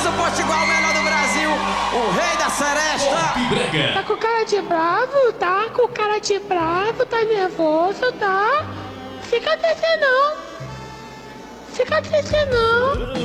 do Potiguar, o melhor do Brasil, o rei da seresta. Tá com cara de bravo, tá? Com cara de bravo, tá nervoso, tá? Fica triste não. Fica triste não.